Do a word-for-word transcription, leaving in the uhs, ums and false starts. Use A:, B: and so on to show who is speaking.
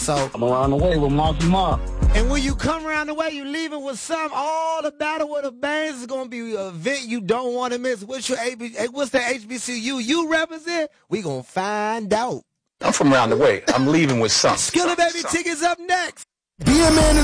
A: So
B: I'm around the way with Marky Mark.
A: And when you come around the way, you leaving with something. All the Battle with the Bands is going to be an event you don't want to miss. What's your A B, what's the H B C U you represent? We going to find out.
C: I'm from around the way. I'm leaving with something.
A: Skilla Baby tickets up next.
D: Be a man.